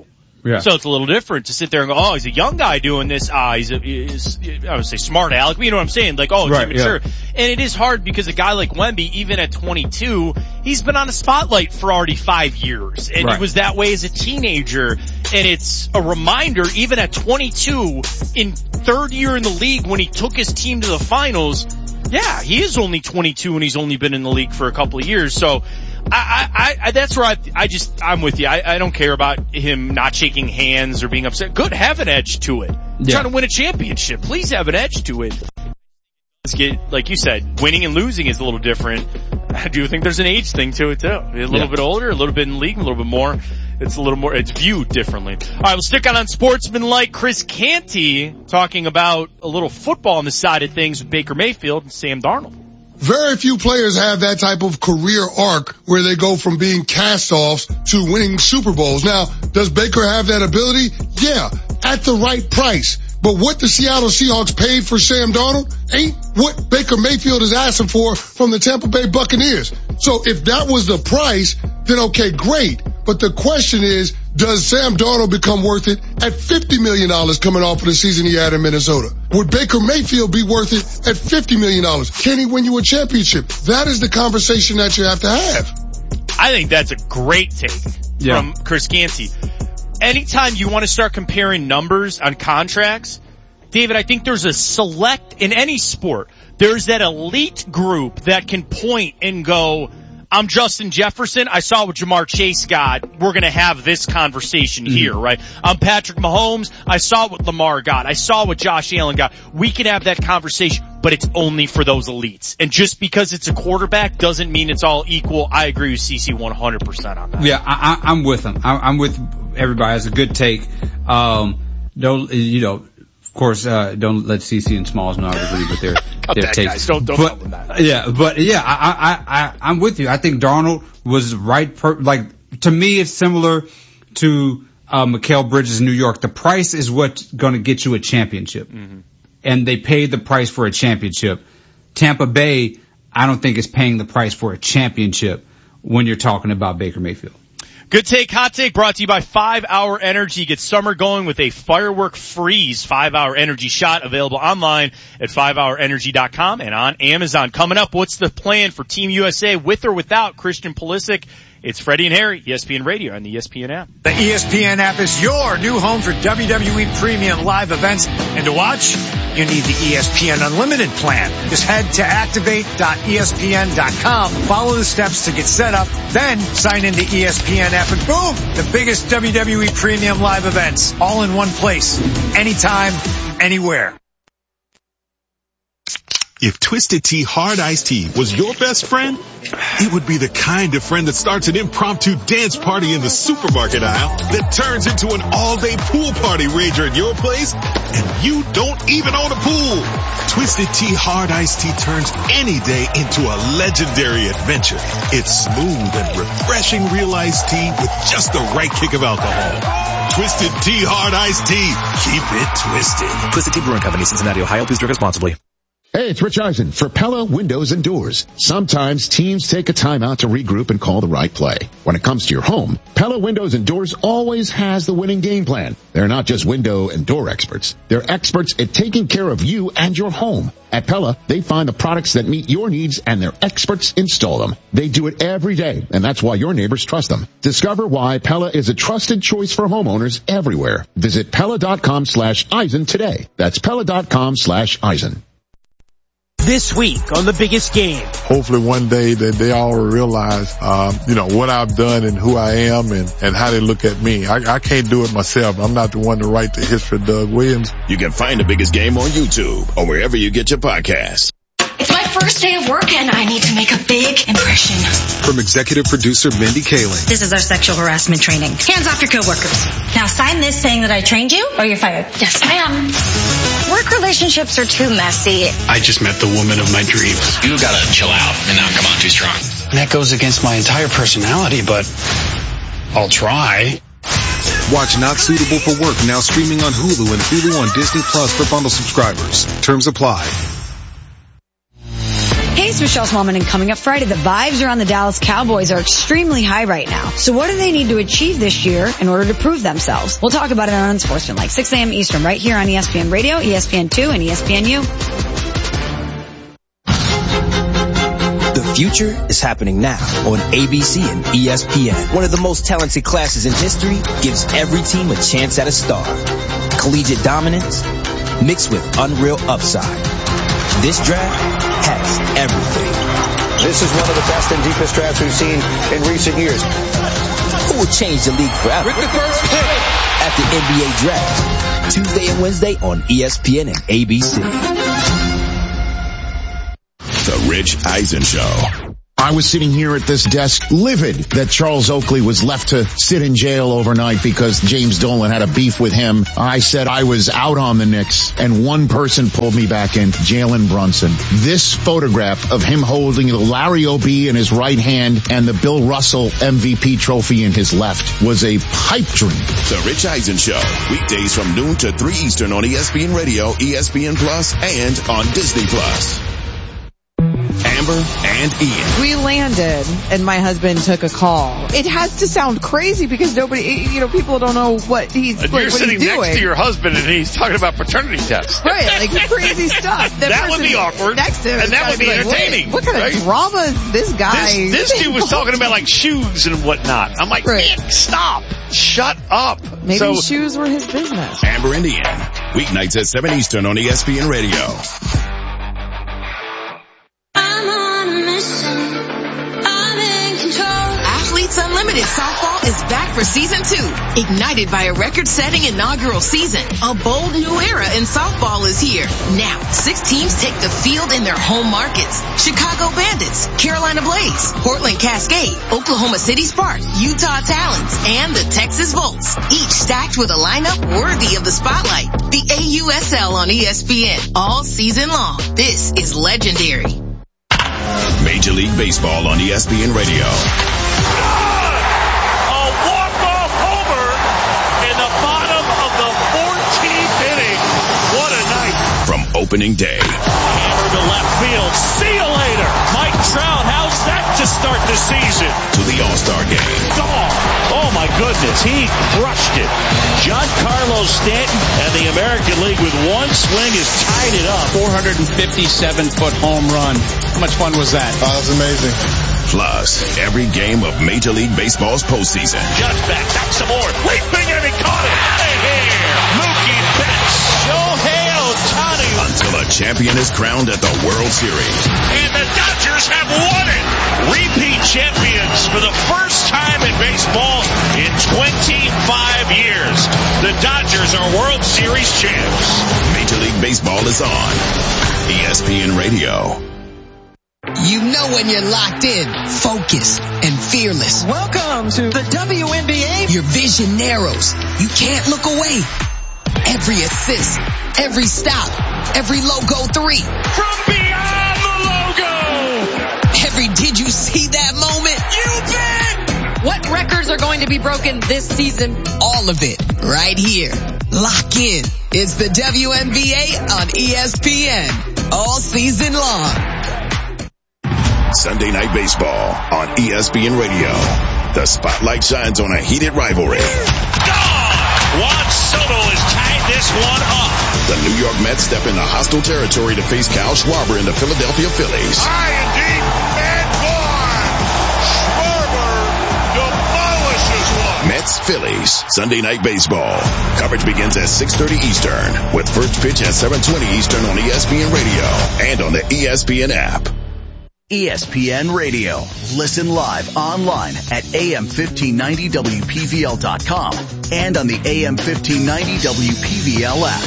Yeah. So it's a little different to sit there and go, oh, he's a young guy doing this. Ah, he's a, he's, I would say smart aleck. You know what I'm saying? Like, oh, it's right, immature. Yeah. And it is hard because a guy like Wemby, even at twenty-two, he's been on the spotlight for already five years. And right. he was that way as a teenager. And it's a reminder, even at twenty-two, in third year in the league when he took his team to the finals, yeah, he is only twenty-two and he's only been in the league for a couple of years. So, I, I, I, that's where I, I just, I'm with you. I, I don't care about him not shaking hands or being upset. Good, have an edge to it. Yeah. Trying to win a championship. Please have an edge to it. Let's get, like you said, winning and losing is a little different. I do think there's an age thing to it too. A little yeah. bit older, a little bit in the league, a little bit more. It's a little more, it's viewed differently. Alright, we'll stick on unsportsmanlike. Chris Canty talking about a little football on the side of things with Baker Mayfield and Sam Darnold. Very few players have that type of career arc where they go from being cast-offs to winning Super Bowls. Now, does Baker have that ability? Yeah, at the right price. But what the Seattle Seahawks paid for Sam Darnold ain't what Baker Mayfield is asking for from the Tampa Bay Buccaneers. So if that was the price, then okay, great. But the question is, does Sam Darnold become worth it at fifty million dollars coming off of the season he had in Minnesota? Would Baker Mayfield be worth it at fifty million dollars? Can he win you a championship? That is the conversation that you have to have. I think that's a great take yeah. from Chris Canty. Anytime you want to start comparing numbers on contracts, David, I think there's a select, in any sport, there's that elite group that can point and go, I'm Justin Jefferson. I saw what Jamar Chase got. We're going to have this conversation mm-hmm. here, right? I'm Patrick Mahomes. I saw what Lamar got. I saw what Josh Allen got. We can have that conversation, but it's only for those elites. And just because it's a quarterback doesn't mean it's all equal. I agree with C C one hundred percent on that. Yeah, I, I, I'm with him. I, I'm with everybody. It's a good take. Um, don't, you know, of course, uh, don't let C C and Smalls know I agree with their, their that, takes. Guys. Don't, don't but, tell them that. Yeah, but yeah, I, I, I, I'm with you. I think Darnold was right. Per, like, to me, it's similar to, uh, Mikal Bridges in New York. The price is what's going to get you a championship. Mm-hmm. And they paid the price for a championship. Tampa Bay, I don't think is paying the price for a championship when you're talking about Baker Mayfield. Good take, hot take brought to you by five hour Energy. Get summer going with a firework freeze five hour Energy shot available online at five hour energy dot com and on Amazon. Coming up, what's the plan for Team U S A with or without Christian Pulisic? It's Freddie and Harry, E S P N Radio and the E S P N app. The E S P N app is your new home for W W E premium live events. And to watch, you need the E S P N Unlimited plan. Just head to activate dot E S P N dot com, follow the steps to get set up, then sign into E S P N app, and boom, the biggest W W E premium live events, all in one place, anytime, anywhere. If Twisted Tea Hard Iced Tea was your best friend, it would be the kind of friend that starts an impromptu dance party in the supermarket aisle that turns into an all-day pool party rager at your place, and you don't even own a pool. Twisted Tea Hard Iced Tea turns any day into a legendary adventure. It's smooth and refreshing real iced tea with just the right kick of alcohol. Twisted Tea Hard Iced Tea. Keep it twisted. Twisted Tea Brewing Company, Cincinnati, Ohio. Please drink responsibly. Hey, it's Rich Eisen for Pella Windows and Doors. Sometimes teams take a time out to regroup and call the right play. When it comes to your home, Pella Windows and Doors always has the winning game plan. They're not just window and door experts. They're experts at taking care of you and your home. At Pella, they find the products that meet your needs and their experts install them. They do it every day, and that's why your neighbors trust them. Discover why Pella is a trusted choice for homeowners everywhere. Visit Pella.com slash Eisen today. That's Pella.com slash Eisen. This week on The Biggest Game. Hopefully one day that they all realize, um, you know, what I've done and who I am and, and how they look at me. I, I can't do it myself. I'm not the one to write the history of Doug Williams. You can find The Biggest Game on YouTube or wherever you get your podcasts. It's my first day of work and I need to make a big impression. From executive producer Mindy Kaling. This is our sexual harassment training. Hands off your coworkers. Now sign this saying that I trained you or you're fired. Yes, ma'am. Work relationships are too messy. I just met the woman of my dreams. You gotta chill out and not come on too strong. And that goes against my entire personality, but I'll try. Watch Not Suitable for Work now streaming on Hulu and Hulu on Disney Plus for bundle subscribers. Terms apply. Hey, it's Michelle Smallman, and coming up Friday, the vibes around the Dallas Cowboys are extremely high right now. So what do they need to achieve this year in order to prove themselves? We'll talk about it on Unsportsmanlike, six a.m. Eastern, right here on E S P N Radio, E S P N two, and E S P N U. The future is happening now on A B C and E S P N. One of the most talented classes in history gives every team a chance at a star. Collegiate dominance mixed with unreal upside. This draft has everything. This is one of the best and deepest drafts we've seen in recent years. Who will change the league forever? With the first pick at the N B A Draft, Tuesday and Wednesday on E S P N and A B C. The Rich Eisen Show. I was sitting here at this desk livid that Charles Oakley was left to sit in jail overnight because James Dolan had a beef with him. I said I was out on the Knicks, and one person pulled me back in, Jalen Brunson. This photograph of him holding the Larry O'B in his right hand and the Bill Russell M V P trophy in his left was a pipe dream. The Rich Eisen Show, weekdays from noon to three Eastern on E S P N Radio, E S P N Plus, and on Disney Plus. Amber and Ian. We landed and my husband took a call. It has to sound crazy because nobody, you know, people don't know what he's, and like, you're what sitting he's doing. next to your husband and he's talking about paternity tests. Right, like crazy stuff. The that would be awkward. Next to him and that would be like, entertaining. What kind right? of drama is this guy? This, this dude was talking about like shoes and whatnot. I'm like, right. Nick, stop. Shut up. Maybe so, shoes were his business. Amber and Ian, weeknights at seven Eastern on E S P N Radio. Unlimited Softball is back for season two. Ignited by a record-setting inaugural season, a bold new era in softball is here. Now, six teams take the field in their home markets. Chicago Bandits, Carolina Blaze, Portland Cascade, Oklahoma City Sparks, Utah Talons, and the Texas Volts. Each stacked with a lineup worthy of the spotlight. The A U S L on E S P N all season long. This is legendary. Major League Baseball on E S P N Radio. From opening day. Hammer to left field. See you later. Mike Trout, how's that to start the season? To the All-Star game. Gone. Oh my goodness, he crushed it. Giancarlo Stanton and the American League with one swing has tied it up. four hundred fifty-seven foot home run. How much fun was that? Oh, that was amazing. Plus, every game of Major League Baseball's postseason. Just back, back some more. Leaping and he caught it. Hey, here. Mookie Betts. Shohei Ohtani. Until a champion is crowned at the World Series. And the Dodgers have won it. Repeat champions for the first time in baseball in twenty-five years. The Dodgers are World Series champs. Major League Baseball is on E S P N Radio. You know when you're locked in, focused, and fearless. Welcome to the W N B A. Your vision narrows. You can't look away. Every assist, every stop, every logo three. From beyond the logo. Every did you see that moment? You bet. What records are going to be broken this season? All of it right here. Lock in. It's the W N B A on E S P N. All season long. Sunday Night Baseball on E S P N Radio. The spotlight shines on a heated rivalry. Gone! Juan Soto has tied this one up. The New York Mets step into hostile territory to face Kyle Schwarber and the Philadelphia Phillies. High and deep and gone. Schwarber demolishes one. Mets Phillies Sunday Night Baseball. Coverage begins at six thirty Eastern with first pitch at seven twenty Eastern on E S P N Radio and on the E S P N app. E S P N Radio. Listen live online at A M fifteen ninety W P V L dot com and on the A M fifteen ninety W P V L app.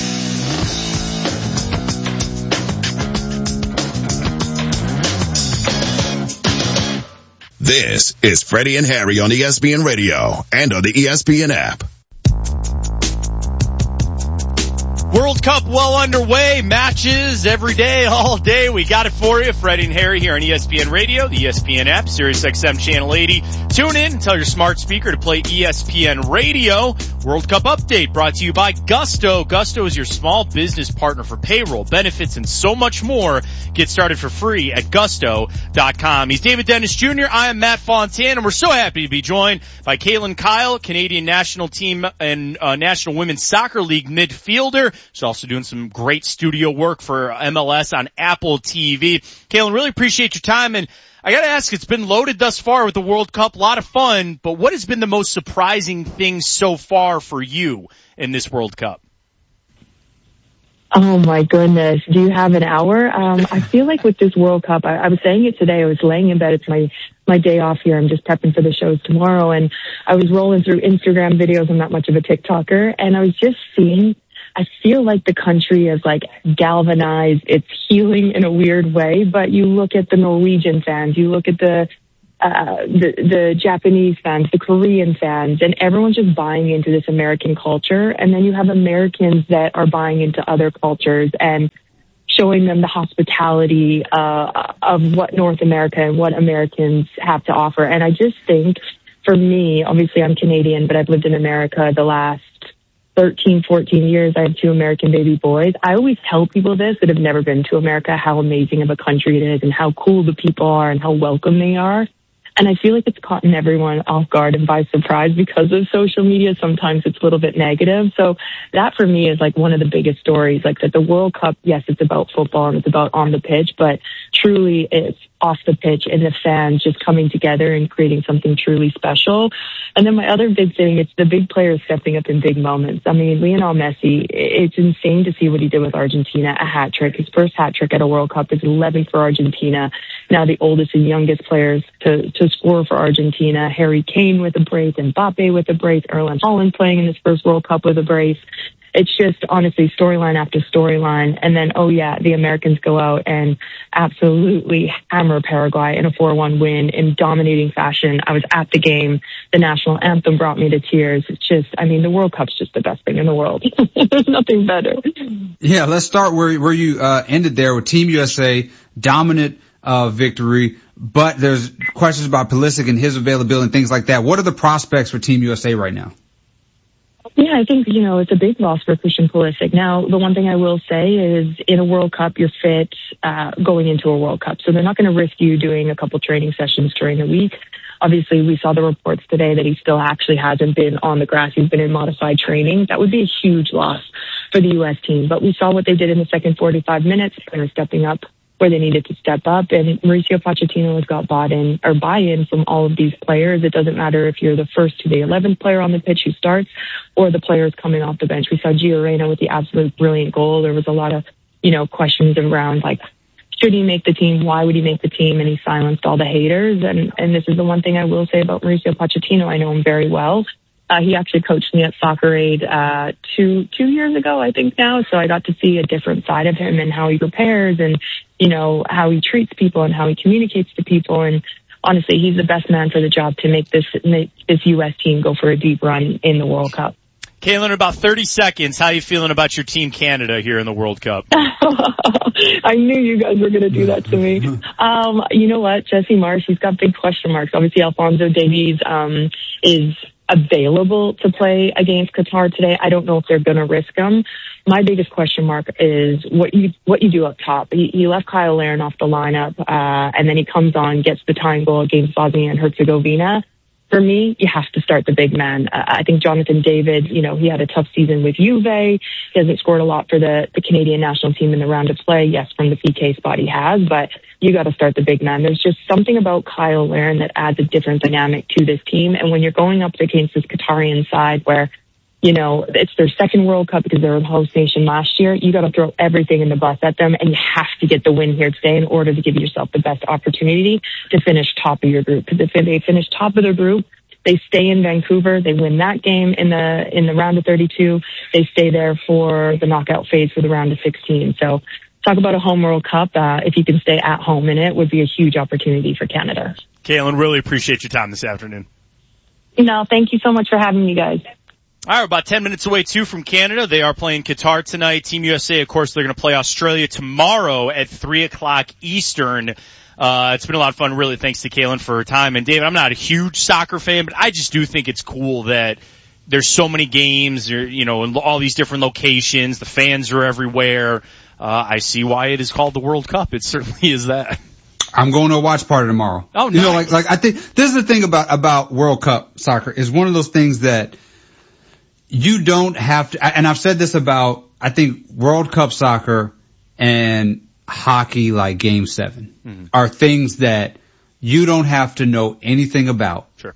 This is Freddie and Harry on E S P N Radio and on the E S P N app. World Cup well underway. Matches every day, all day. We got it for you. Freddie and Harry here on E S P N Radio, the E S P N app, Sirius X M Channel eighty. Tune in and tell your smart speaker to play E S P N Radio. World Cup update brought to you by Gusto. Gusto is your small business partner for payroll, benefits, and so much more. Get started for free at gusto dot com. He's David Dennis Junior I am Matt Fontaine, and we're so happy to be joined by Kaylyn Kyle, Canadian national team and uh, National Women's Soccer League midfielder. She's also doing some great studio work for M L S on Apple T V. Kaylyn, really appreciate your time. And I got to ask, it's been loaded thus far with the World Cup. A lot of fun. But what has been the most surprising thing so far for you in this World Cup? Oh, my goodness. Do you have an hour? Um, I feel like with this World Cup, I, I was saying it today. I was laying in bed. It's my my day off here. I'm just prepping for the shows tomorrow. And I was rolling through Instagram videos. I'm not much of a TikToker. And I was just seeing, I feel like the country is like galvanized. It's healing in a weird way. But you look at the Norwegian fans, you look at the uh the the Japanese fans, the Korean fans, and everyone's just buying into this American culture. And then you have Americans that are buying into other cultures and showing them the hospitality uh of what North America and what Americans have to offer. And I just think, for me, obviously I'm Canadian, but I've lived in America the last thirteen, fourteen years. I have two American baby boys. I always tell people this that have never been to America, how amazing of a country it is and how cool the people are and how welcome they are. And I feel like it's caught everyone off guard and by surprise because of social media. Sometimes it's a little bit negative. So that for me is like one of the biggest stories, like that the World Cup, yes, it's about football and it's about on the pitch, but truly it's off the pitch and the fans just coming together and creating something truly special. And then my other big thing, it's the big players stepping up in big moments. I mean, Lionel Messi, it's insane to see what he did with Argentina, a hat trick. His first hat trick at a World Cup is eleven for Argentina. Now the oldest and youngest players to, to score for Argentina. Harry Kane with a brace, Mbappe with a brace, Erling Haaland playing in his first World Cup with a brace. It's just honestly storyline after storyline. And then, oh yeah, the Americans go out and absolutely hammer Paraguay in a four one win in dominating fashion. I was at the game. The national anthem brought me to tears. It's just, I mean, the World Cup's just the best thing in the world. There's nothing better. Yeah, let's start where, where you uh, ended there with Team U S A, dominant uh, victory. But there's questions about Pulisic and his availability and things like that. What are the prospects for Team U S A right now? Yeah, I think, you know, it's a big loss for Christian Pulisic. Now, the one thing I will say is in a World Cup, you're fit uh, going into a World Cup. So they're not going to risk you doing a couple training sessions during the week. Obviously, we saw the reports today that he still actually hasn't been on the grass. He's been in modified training. That would be a huge loss for the U S team. But we saw what they did in the second forty-five minutes. They're stepping up where they needed to step up. And Mauricio Pochettino has got bought in or buy-in from all of these players. It doesn't matter if you're the first to the eleventh player on the pitch who starts or the players coming off the bench. We saw Gio Reyna with the absolute brilliant goal. There was a lot of, you know, questions around like, should he make the team? Why would he make the team? And he silenced all the haters. And, and this is the one thing I will say about Mauricio Pochettino. I know him very well. Uh, he actually coached me at Soccer Aid, uh, two, two years ago, I think now. So I got to see a different side of him and how he prepares and, you know, how he treats people and how he communicates to people. And honestly, he's the best man for the job to make this, make this U S team go for a deep run in the World Cup. Kaylyn, about thirty seconds, how are you feeling about your team Canada here in the World Cup? I knew you guys were going to do that to me. Um, you know what? Jesse Marsh, he's got big question marks. Obviously, Alphonso Davies, um, is available to play against Qatar today. I don't know if they're going to risk him. My biggest question mark is what you what you do up top. He, he left Kyle Larin off the lineup, uh, and then he comes on, gets the tying goal against Bosnia and Herzegovina. For me, you have to start the big man. Uh, I think Jonathan David, you know, he had a tough season with Juve. He hasn't scored a lot for the, the Canadian national team in the round of play. Yes, from the P K spot he has, but you got to start the big man. There's just something about Kyle Larin that adds a different dynamic to this team. And when you're going up against this Qatarian side where, you know, it's their second World Cup because they were the host nation last year, you got to throw everything in the bus at them, and you have to get the win here today in order to give yourself the best opportunity to finish top of your group. Because if they finish top of their group, they stay in Vancouver, they win that game in the in the round of thirty-two, they stay there for the knockout phase for the round of sixteen. So talk about a home World Cup. Uh, if you can stay at home in it, would be a huge opportunity for Canada. Kaylyn, really appreciate your time this afternoon. No, thank you so much for having me, guys. All right, we're about ten minutes away, too, from Canada. They are playing Qatar tonight. Team U S A, of course, they're going to play Australia tomorrow at three o'clock Eastern. Uh, it's been a lot of fun, really, thanks to Kaylin for her time. And, David, I'm not a huge soccer fan, but I just do think it's cool that there's so many games, you know, in all these different locations. The fans are everywhere. Uh, I see why it is called the World Cup. It certainly is that. I'm going to a watch party tomorrow. Oh, nice. You know, like, like, I think, this is the thing about, about World Cup soccer, is one of those things that you don't have to, and I've said this about, I think, World Cup soccer and hockey, like Game seven, mm-hmm. are things that you don't have to know anything about. Sure.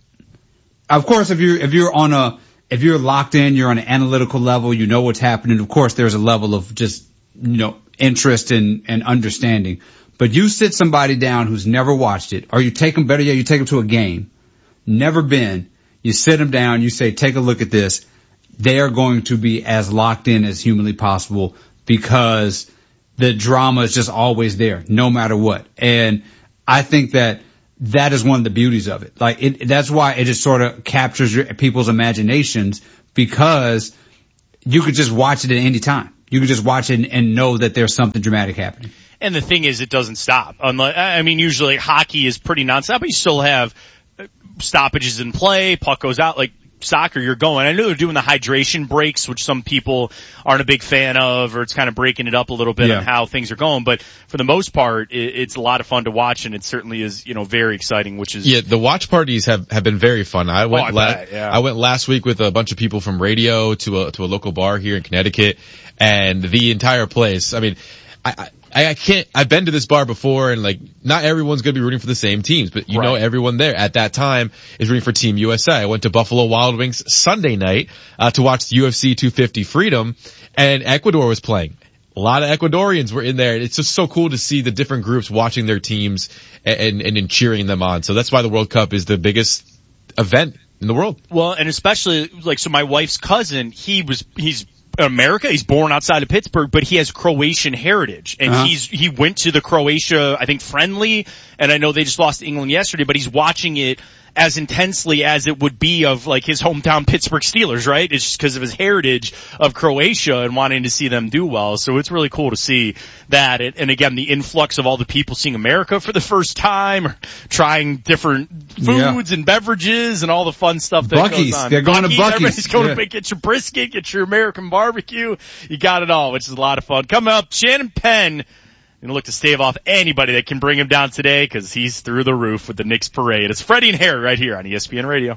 Of course, if you're, if you're on a, if you're locked in, you're on an analytical level, you know what's happening. Of course, there's a level of just, you know, interest and, and understanding. But you sit somebody down who's never watched it, or you take them, better yet, you take them to a game, never been, you sit them down, you say, take a look at this. They are going to be as locked in as humanly possible because the drama is just always there, no matter what. And I think that that is one of the beauties of it. Like, it, that's why it just sort of captures your, people's imaginations, because you could just watch it at any time. You could just watch it and, and know that there's something dramatic happening. And the thing is, it doesn't stop. Unlike, I mean, usually hockey is pretty nonstop, but you still have stoppages in play, puck goes out, like soccer, you're going. I know they're doing the hydration breaks, which some people aren't a big fan of, or it's kind of breaking it up a little bit yeah. on how things are going. But for the most part, it, it's a lot of fun to watch, and it certainly is, you know, very exciting, which is... Yeah, the watch parties have, have been very fun. I went, oh, I, la- bet, yeah. I went last week with a bunch of people from radio to a, to a local bar here in Connecticut, and the entire place, I mean, I, I, I can't, I've been to this bar before, and like, not everyone's gonna be rooting for the same teams, but you right. know everyone there at that time is rooting for Team U S A. I went to Buffalo Wild Wings Sunday night, uh, to watch the U F C two fifty Freedom, and Ecuador was playing. A lot of Ecuadorians were in there. It's just so cool to see the different groups watching their teams and, and, and cheering them on. So that's why the World Cup is the biggest event in the world. Well, and especially, like, so my wife's cousin, he was, he's, America. He's born outside of Pittsburgh, but he has Croatian heritage, and uh-huh. he's he went to the Croatia, I think, friendly. And I know they just lost to England yesterday, but he's watching it as intensely as it would be of like his hometown Pittsburgh Steelers, right? It's just because of his heritage of Croatia and wanting to see them do well. So it's really cool to see that. And again, the influx of all the people seeing America for the first time, or trying different foods yeah. and beverages and all the fun stuff that Buc-ee's. goes on. They're going Buc-ee's, to Buc-ee's. Everybody's going yeah. to get your brisket, get your American barbecue. You got it all, which is a lot of fun. Coming up, Shannon Penn. Going to look to stave off anybody that can bring him down today, because he's through the roof with the Knicks parade. It's Freddie and Harry right here on E S P N Radio.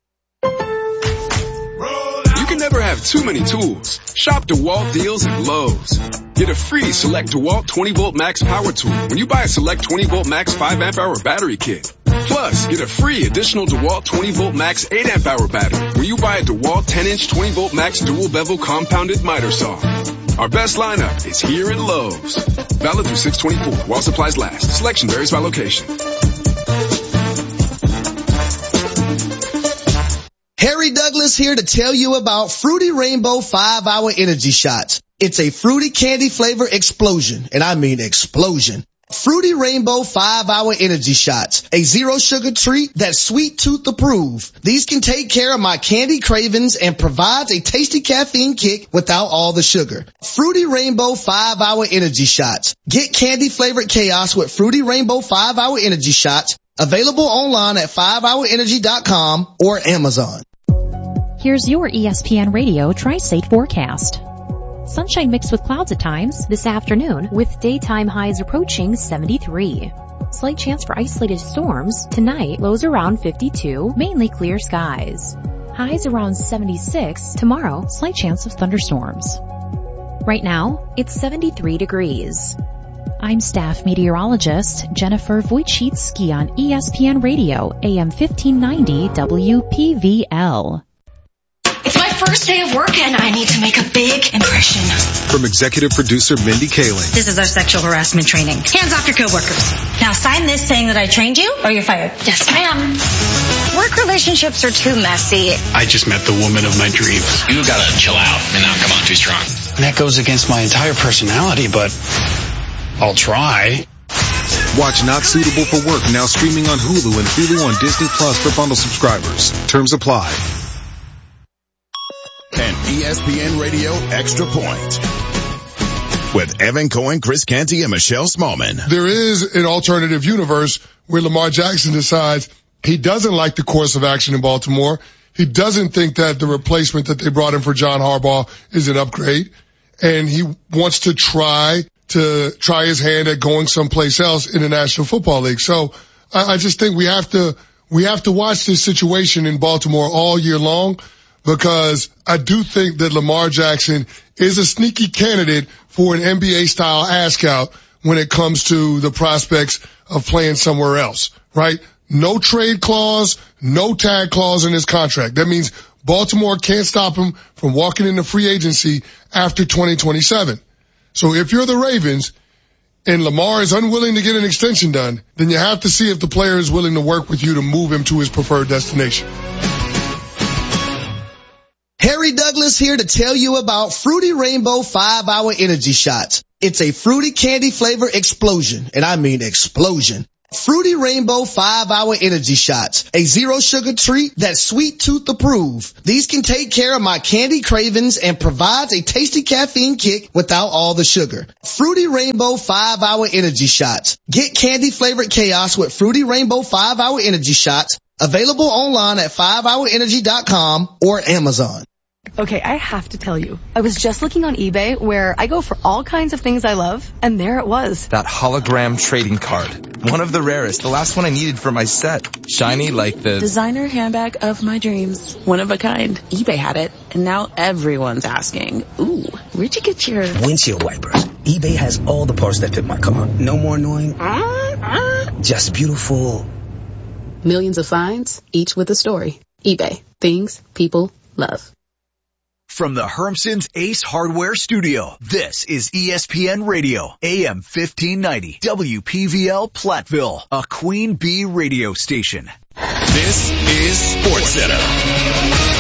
You can never have too many tools. Shop DeWalt deals at Lowe's. Get a free Select DeWalt twenty volt max power tool when you buy a Select twenty volt max five amp hour battery kit. Plus, get a free additional DeWalt twenty volt max eight amp hour battery when you buy a DeWalt ten inch twenty volt max dual bevel compounded miter saw. Our best lineup is here at Lowe's. Valid through six twenty-four while supplies last. Selection varies by location. Harry Douglas here to tell you about Fruity Rainbow five hour Energy Shots. It's a fruity candy flavor explosion, and I mean explosion. Fruity Rainbow five hour Energy Shots, a zero sugar treat that's sweet tooth approved. These can take care of my candy cravings and provides a tasty caffeine kick without all the sugar. Fruity Rainbow five hour Energy Shots. Get candy flavored chaos with Fruity Rainbow five hour Energy Shots. Available online at five hour energy dot com or Amazon. Here's your E S P N Radio Tri-State forecast. Sunshine mixed with clouds at times this afternoon, with daytime highs approaching seventy-three. Slight chance for isolated storms. Tonight, lows around fifty-two, mainly clear skies. Highs around seventy-six. Tomorrow, slight chance of thunderstorms. Right now, it's seventy-three degrees. I'm staff meteorologist Jennifer Wojcicki on E S P N Radio, A M fifteen ninety W P V L. It's my first day of work and I need to make a big impression. From executive producer Mindy Kaling. This is our sexual harassment training. Hands off your coworkers. Now sign this saying that I trained you or you're fired. Yes, ma'am. Work relationships are too messy. I just met the woman of my dreams. You gotta chill out and not come on too strong. And that goes against my entire personality, but I'll try. Watch Not Suitable for Work now streaming on Hulu and Hulu on Disney Plus for bundle subscribers. Terms apply. S P N Radio Extra Point with Evan Cohen, Chris Canty, and Michelle Smallman. There is an alternative universe where Lamar Jackson decides he doesn't like the course of action in Baltimore. He doesn't think that the replacement that they brought in for John Harbaugh is an upgrade, and he wants to try to try his hand at going someplace else in the National Football League. So I, I just think we have to we have to watch this situation in Baltimore all year long, because I do think that Lamar Jackson is a sneaky candidate for an N B A-style ask-out when it comes to the prospects of playing somewhere else, right? No trade clause, no tag clause in his contract. That means Baltimore can't stop him from walking into free agency after twenty twenty-seven. So if you're the Ravens and Lamar is unwilling to get an extension done, then you have to see if the player is willing to work with you to move him to his preferred destination. Harry Douglas here to tell you about Fruity Rainbow five hour Energy Shots. It's a fruity candy flavor explosion, and I mean explosion. Fruity Rainbow five hour Energy Shots, a zero sugar treat that's sweet tooth approved. These can take care of my candy cravings and provides a tasty caffeine kick without all the sugar. Fruity Rainbow five hour Energy Shots. Get candy flavored chaos with Fruity Rainbow five hour Energy Shots. Available online at five hour energy dot com or Amazon. Okay, I have to tell you, I was just looking on eBay where I go for all kinds of things I love, and there it was. That hologram trading card. One of the rarest. The last one I needed for my set. Shiny like the... designer handbag of my dreams. One of a kind. eBay had it, and now everyone's asking, ooh, where'd you get your... windshield wipers. eBay has all the parts that fit my car. No more annoying... just beautiful... millions of finds, each with a story. eBay. Things people love. From the Hermson's Ace Hardware Studio, this is E S P N Radio, A M fifteen ninety, W P V L Platteville, a Queen Bee radio station. This is SportsCenter.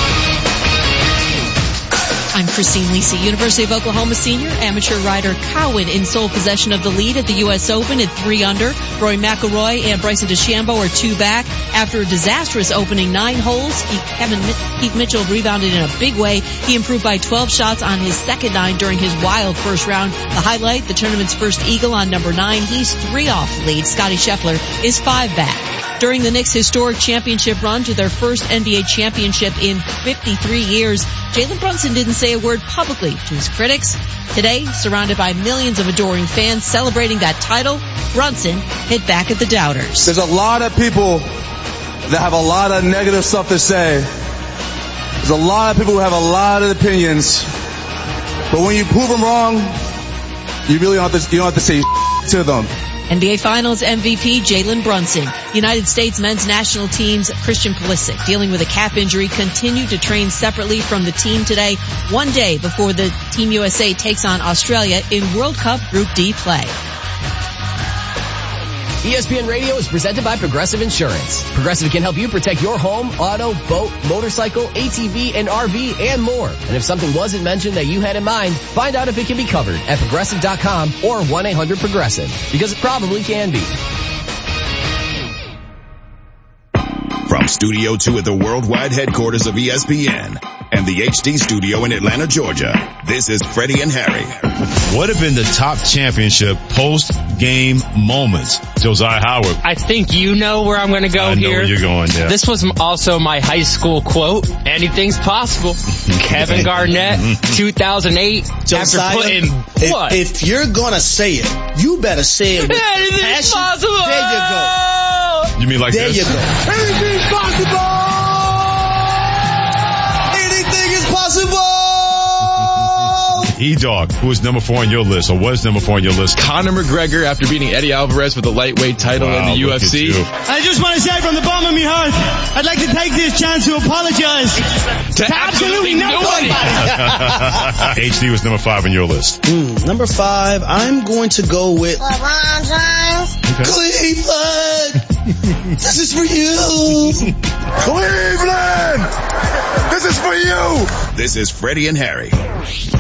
I'm Christine Lisi, University of Oklahoma senior amateur rider Cowan in sole possession of the lead at the U S Open at three under. Rory McIlroy and Bryson DeChambeau are two back. After a disastrous opening nine holes, Kevin Keith Mitchell rebounded in a big way. He improved by twelve shots on his second nine during his wild first round. The highlight, the tournament's first eagle on number nine. He's three off the lead. Scotty Scheffler is five back. During the Knicks' historic championship run to their first N B A championship in fifty-three years, Jalen Brunson didn't say a word publicly to his critics. Today, surrounded by millions of adoring fans celebrating that title, Brunson hit back at the doubters. There's a lot of people that have a lot of negative stuff to say. There's a lot of people who have a lot of opinions. But when you prove them wrong, you really don't have to, you don't have to say to them. N B A Finals M V P Jalen Brunson. United States men's national team's Christian Pulisic, dealing with a calf injury, continued to train separately from the team today, one day before the Team U S A takes on Australia in World Cup Group D play. E S P N Radio is presented by Progressive Insurance. Progressive can help you protect your home, auto, boat, motorcycle, A T V, and R V, and more. And if something wasn't mentioned that you had in mind, find out if it can be covered at progressive dot com or one eight hundred progressive, because it probably can be. From Studio two at the worldwide headquarters of E S P N and the H D studio in Atlanta, Georgia, this is Freddie and Harry. What have been the top championship post-game moments? Josiah Howard. I think you know where I'm going to go I know here. Where you're going, yeah. This was also my high school quote. Anything's possible. Kevin Garnett, two thousand eight. Josiah, after putting if, what? If you're going to say it, you better say it with Anything's passion. possible. There you go. You mean like there this? There you go. Anything's possible. Anything is possible. E-Dog, who is number four on your list, or was number four on your list? Conor McGregor, after beating Eddie Alvarez for the lightweight title wow, in the U F C. I just want to say from the bottom of my heart, I'd like to take this chance to apologize to, to absolutely nobody. nobody. H D was number five on your list. Mm, number five, I'm going to go with LeBron James. Okay. Cleveland. This is for you. Cleveland. This is for you. This is Freddie and Harry.